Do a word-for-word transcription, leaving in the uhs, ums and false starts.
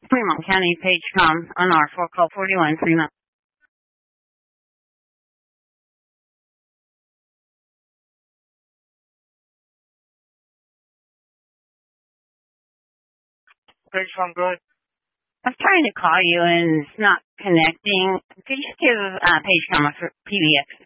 Fremont County, Pagecom on R four, call forty-one, Fremont. Pagecom, good. I was trying to call you and it's not connecting. Could you just give uh, Pagecom a P B X